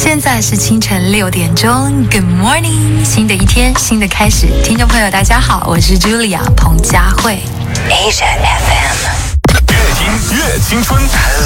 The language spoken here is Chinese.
现在是清晨6点钟 ，Good morning， 新的一天，新的开始。听众朋友，大家好，我是 Julia 彭佳慧 ，Asia FM。 越听越青春 ，I